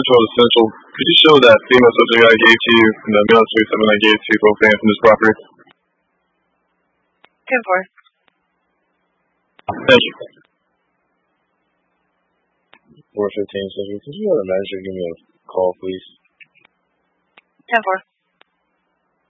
Control Essential. Could you show that female subject I gave to you and the male subject I gave to you both banned from this property? 10-4. Thank you. 415 Central. Could you have a manager give me a call, please? 10-4.